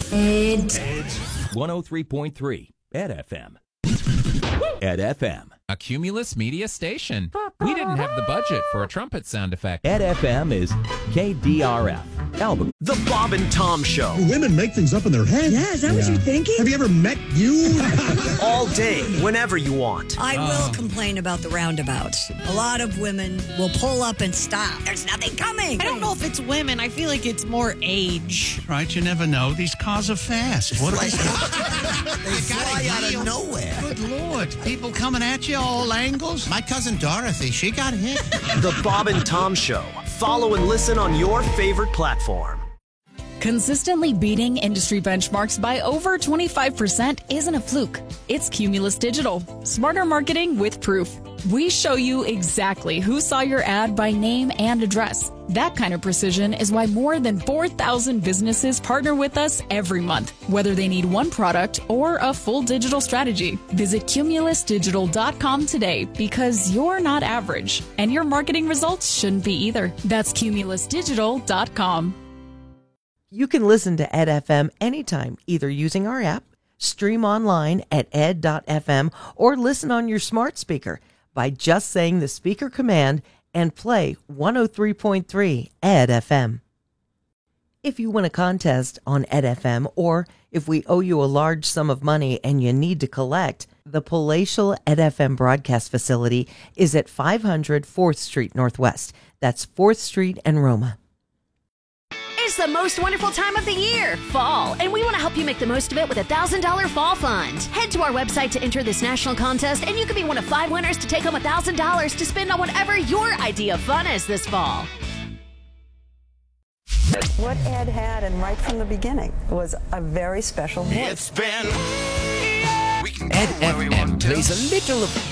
Ed. 103.3 Ed FM. Ed FM. A Cumulus Media station. We didn't have the budget for a trumpet sound effect. Ed FM is KDRF. Albuquerque. The Bob and Tom Show. Women make things up in their head. Yeah, is that what you're thinking? Have you ever met you? All day, whenever you want. I will complain about the roundabouts. A lot of women will pull up and stop. There's nothing coming. I don't know if it's women. I feel like it's more age. Right, you never know. These cars are fast. What are they? They fly out of nowhere. Good Lord. People coming at you all angles. My cousin Dorothy, she got hit. The Bob and Tom Show. Follow and listen on your favorite platform. Consistently beating industry benchmarks by over 25% isn't a fluke. It's Cumulus Digital. Smarter marketing with proof. We show you exactly who saw your ad by name and address. That kind of precision is why more than 4,000 businesses partner with us every month, whether they need one product or a full digital strategy. Visit cumulusdigital.com today because you're not average, and your marketing results shouldn't be either. That's cumulusdigital.com. You can listen to Ed FM anytime, either using our app, stream online at ed.fm, or listen on your smart speaker by just saying the speaker command and play 103.3 Ed FM. If you win a contest on Ed FM, or if we owe you a large sum of money and you need to collect, the Palatial Ed FM broadcast facility is at 500 4th Street Northwest. That's 4th Street and Roma. It's the most wonderful time of the year, fall, and we want to help you make the most of it with a $1,000 fall fund. Head to our website to enter this national contest, and you could be one of 5 winners to take home $1,000 to spend on whatever your idea of fun is this fall. What Ed had, and right from the beginning, was a very special voice. It's been... Ed FM plays a little of